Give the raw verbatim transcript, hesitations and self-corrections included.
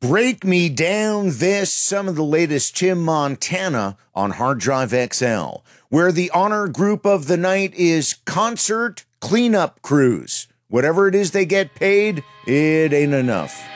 Break me down this, some of the latest Tim Montana on Hard Drive X L, where the honor group of the night is Concert Cleanup Crews. Whatever it is they get paid, it ain't enough.